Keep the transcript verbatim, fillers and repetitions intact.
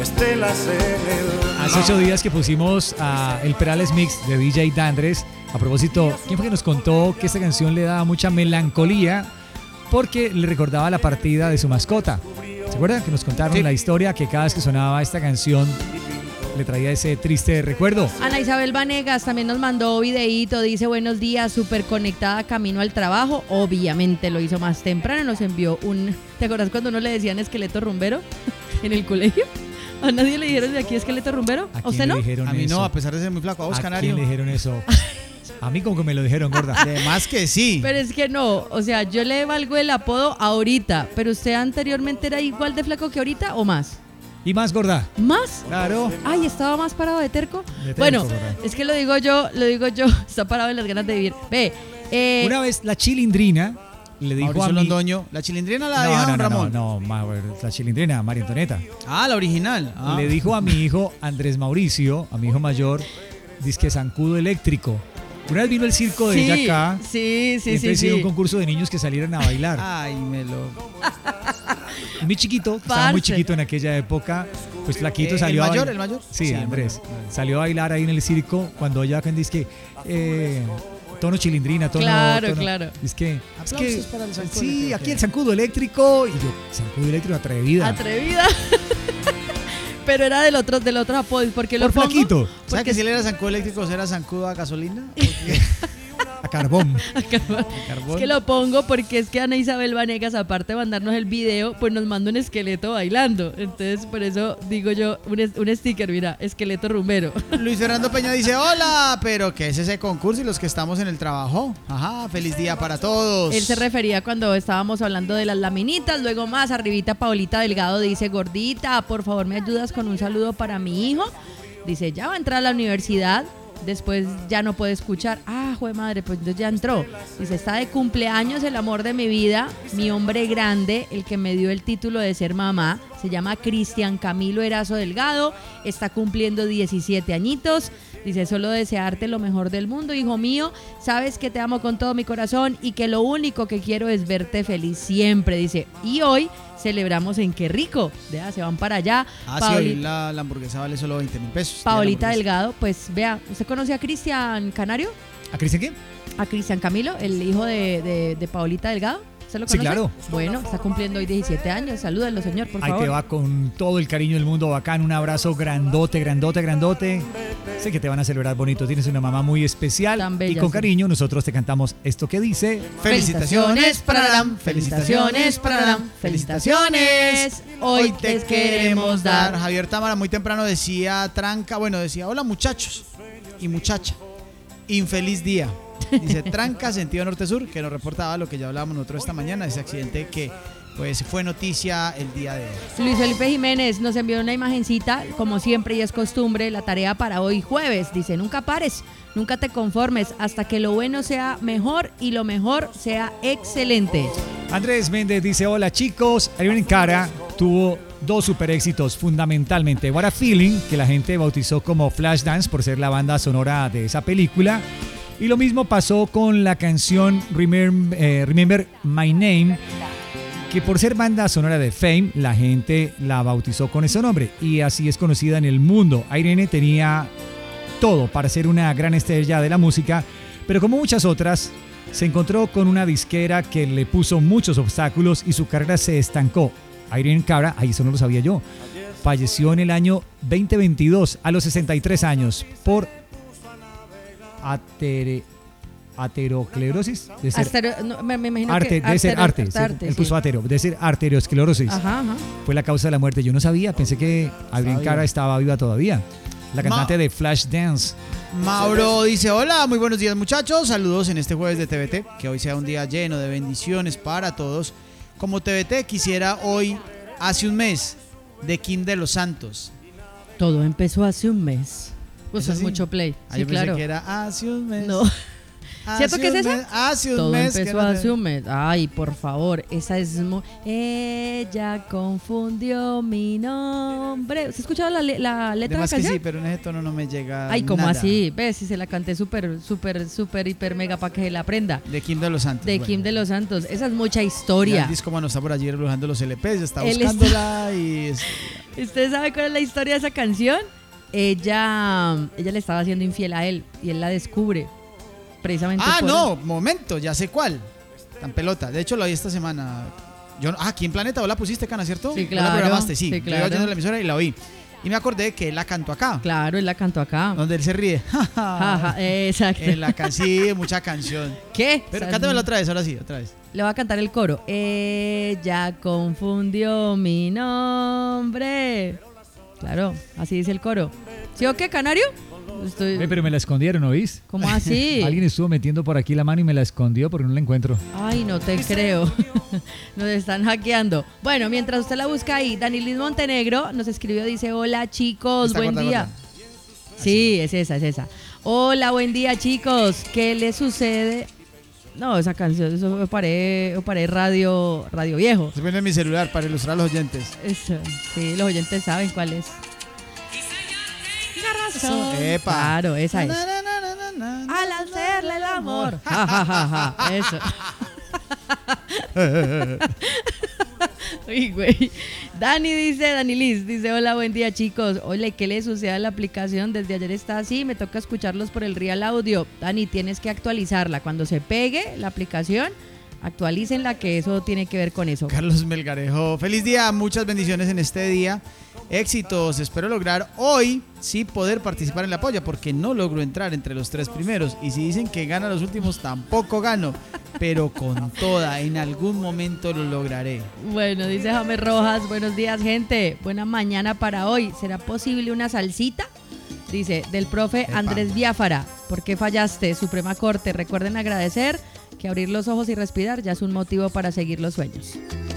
Hace ocho días que pusimos a El Perales Mix de D J Dandres. A propósito, ¿quién fue que nos contó que esta canción le daba mucha melancolía porque le recordaba la partida de su mascota? ¿Se acuerdan que nos contaron sí. la historia que cada vez que sonaba esta canción le traía ese triste recuerdo? Ana Isabel Vanegas también nos mandó videíto, dice buenos días, súper conectada camino al trabajo. Obviamente lo hizo más temprano, nos envió un... ¿Te acuerdas cuando uno le decían esqueleto rumbero en el colegio? ¿A nadie le dijeron de aquí esqueleto rumbero? ¿A, ¿A usted no? A mí eso? no, a pesar de ser muy flaco. ¿A vos, ¿A Canario? quién le dijeron eso? A mí como que me lo dijeron, gorda. Además que sí. Pero es que no, o sea, yo le valgo el apodo ahorita, pero usted anteriormente era igual de flaco que ahorita o más. ¿Y más, gorda? ¿Más? Claro. Ay, ¿estaba más parado de terco? De terco, bueno, gorda. Es que lo digo yo, lo digo yo, está parado en las ganas de vivir. Ve, eh, una vez la chilindrina le dijo Mauricio a mi... Londoño. ¿La chilindrina la no, dejaron, no, no, Ramón? No, no, no, la chilindrina, María Antonieta. Ah, la original. Ah. Le dijo a mi hijo Andrés Mauricio, a mi hijo mayor, dizque zancudo eléctrico. Una vez vino el circo de sí, ella acá. Sí, sí, y entonces sí. hizo sí. un concurso de niños que salieran a bailar. Ay, me lo... Y mi chiquito, que estaba muy chiquito en aquella época, pues flaquito, eh, salió ¿El mayor, a el mayor? Sí, sí Andrés. Mayor. Salió a bailar ahí en el circo cuando ella acá dice que... Eh, tono chilindrina, tono... Claro, tono, claro. Es que... Es que para el zancudo sí, eléctrico. aquí el zancudo eléctrico. Y yo, zancudo eléctrico, atrevida. Atrevida. Pero era del otro, del otro apodo. ¿Por qué lo Por pongo? flaquito. ¿Sabes que si él era zancudo eléctrico, era zancudo a gasolina? A carbón. A carbón. Carbón. Es que lo pongo porque es que Ana Isabel Vanegas, aparte de mandarnos el video, pues nos manda un esqueleto bailando. Entonces, por eso digo yo, un, un sticker, mira, esqueleto rumbero. Luis Fernando Peña dice, hola, pero ¿qué es ese concurso y los que estamos en el trabajo? Ajá, feliz día para todos. Él se refería cuando estábamos hablando de las laminitas, luego más arribita Paulita Delgado dice, gordita, por favor me ayudas con un saludo para mi hijo. Dice, ya va a entrar a la universidad. Después ya no puede escuchar. Ah, jue madre, pues entonces ya entró. Dice, está de cumpleaños el amor de mi vida, mi hombre grande, el que me dio el título de ser mamá. Se llama Cristian Camilo Erazo Delgado. Está cumpliendo diecisiete añitos. Dice, solo desearte lo mejor del mundo, hijo mío. Sabes que te amo con todo mi corazón y que lo único que quiero es verte feliz siempre. Dice, y hoy celebramos en Qué Rico. Vea, se van para allá. Ah, Paoli- sí, hoy la, la hamburguesa vale solo veinte mil pesos. Paolita Delgado. Delgado, pues vea, ¿usted conoce a Cristian Canario? ¿A Cristian qué? A Cristian Camilo, el hijo de, de, de Paolita Delgado. ¿Se lo Sí, conoce? claro. Bueno, está cumpliendo hoy diecisiete años. Salúdenlo, señor, por Ahí favor. te va con todo el cariño del mundo bacán. Un abrazo grandote, grandote, grandote. Sé que te van a celebrar bonito. Tienes una mamá muy especial. Tan bella, y con sí. cariño nosotros te cantamos esto que dice... Felicitaciones, pararam, felicitaciones, pararam, felicitaciones. Hoy te queremos dar. Javier Támara muy temprano decía tranca, bueno, decía, hola muchachos y muchacha, infeliz día. Dice tranca, sentido norte-sur, que nos reportaba lo que ya hablábamos nosotros esta mañana, ese accidente que pues fue noticia el día de hoy. Luis Felipe Jiménez nos envió una imagencita, como siempre y es costumbre, la tarea para hoy jueves. Dice, nunca pares, nunca te conformes, hasta que lo bueno sea mejor y lo mejor sea excelente. Andrés Méndez dice, hola chicos. Irene Cara tuvo dos super éxitos fundamentalmente. What a Feeling, que la gente bautizó como Flashdance por ser la banda sonora de esa película. Y lo mismo pasó con la canción Remember, eh, Remember My Name, que por ser banda sonora de Fame, la gente la bautizó con ese nombre. Y así es conocida en el mundo. Irene tenía todo para ser una gran estrella de la música, pero como muchas otras, se encontró con una disquera que le puso muchos obstáculos y su carrera se estancó. Irene Cara, ahí eso no lo sabía yo, falleció en el año veinte veintidós a los sesenta y tres años por atere, aterosclerosis. De ser Astero, no, me, me imagino arte, que de ser artero- arte, ser- arte, él sí. puso atero, de ser arteriosclerosis. Ajá, ajá. Fue la causa de la muerte. Yo no sabía, pensé que Irene Cara estaba viva todavía. La cantante Ma- de Flashdance. Mauro dice, hola, muy buenos días muchachos, saludos en este jueves de T V T, que hoy sea un día lleno de bendiciones para todos. Como T V T quisiera hoy, hace un mes, de Kim de los Santos. Todo empezó hace un mes. Pues ¿Es es así? mucho play. Ah, Sí, yo pensé claro. que era hace un mes. No. ¿Cierto Hace que es un esa? mes, Hace un Todo mes. empezó que era- hace un mes. Ay, por favor, esa es... mo- Ella confundió mi nombre. ¿Usted ha escuchado la, le- la letra de la Además que canción? sí, pero en ese tono no me llega Ay, ¿cómo nada. así? ¿Ves? Si se la canté súper, súper, súper, hiper, mega para que se la aprenda. De Kim de los Santos. De bueno. Kim de los Santos. Esa es mucha Ya historia. el disco, mano, está por allí rebujando los L Ps, está Él buscándola y... es- ¿Usted sabe cuál es la historia de esa canción? Ella, ella le estaba haciendo infiel a él y él la descubre. Precisamente Ah, por- no, momento, ya sé cuál. Tan pelota. De hecho, lo vi esta semana. Yo, no- ah, aquí en Planeta, vos la pusiste, Cana, ¿cierto? Sí, Vos claro. la programaste, sí. Sí, Yo claro. iba oyendo la emisora y la oí. Y me acordé que él la cantó acá. Claro, él la cantó acá. Donde él se ríe. Ajá, exacto. En la canción, sí, mucha canción. ¿Qué? Pero O sea, cántamela otra vez, ahora sí, otra vez. Le voy a cantar el coro. Ella confundió mi nombre. Claro, así dice el coro. ¿Sí o qué, Canario? Estoy... Ve, pero me la escondieron, ¿oís? ¿Cómo así? Alguien estuvo metiendo por aquí la mano y me la escondió porque no la encuentro. Ay, no te creo. Nos están hackeando. Bueno, mientras usted la busca ahí, Danilis Montenegro nos escribió, dice, hola chicos, Está buen corta, día. corta. Sí, es esa, es esa. Hola, buen día chicos. ¿Qué le sucede? No, esa canción, eso me paré, me paré radio, radio viejo. Se pone en mi celular para ilustrar a los oyentes. Eso, sí, los oyentes saben cuál es. Epa. Claro, esa es. Na, na, na, na, na, na, Al hacerle el amor. Ja, ja, ja, ja. Eso. Uy, güey. Dani dice, Dani Liz, dice, hola, buen día chicos. Oye, ¿qué le sucede a la aplicación? Desde ayer está así, me toca escucharlos por el Real Audio. Dani, tienes que actualizarla. Cuando se pegue la aplicación, actualícenla, que eso tiene que ver con eso. Carlos Melgarejo, feliz día, muchas bendiciones en este día. Éxitos, espero lograr hoy sí poder participar en la polla, porque no logro entrar entre los tres primeros. Y si dicen que gana los últimos, tampoco gano. Pero con toda, en algún momento lo lograré. Bueno, dice James Rojas, buenos días gente, buena mañana para hoy. ¿Será posible una salsita? Dice, del profe Epa. Andrés Biafara. ¿Por qué fallaste? Suprema Corte. Recuerden agradecer que abrir los ojos y respirar ya es un motivo para seguir los sueños.